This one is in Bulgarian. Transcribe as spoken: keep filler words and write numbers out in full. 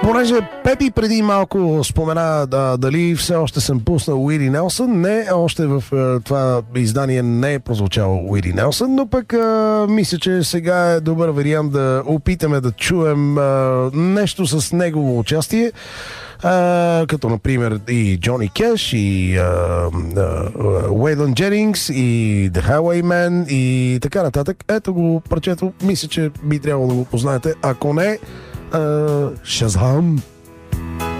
Понеже Пепи преди малко спомена да, дали все още съм пуснал Уири Нелсън. Не, още в а, това издание не е прозвучал Уири Нелсън, но пък а, мисля, че сега е добър вариант да опитаме да чуем а, нещо с негово участие. Uh, като например и Джони Кеш, и Уейлън Дженингс, и The Highwayman и така нататък. Ето го парчето, мисля, че би трябвало да го познаете. Ако не, uh, Shazam!